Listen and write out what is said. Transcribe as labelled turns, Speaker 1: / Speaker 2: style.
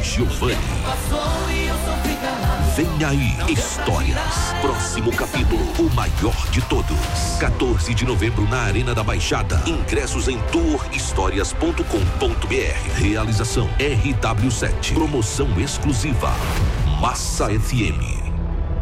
Speaker 1: Giovanni. Vem aí, Histórias. Próximo capítulo, o maior de todos. 14 de novembro na Arena da Baixada. Ingressos em tourhistorias.com.br. Realização RW7. Promoção exclusiva Massa FM.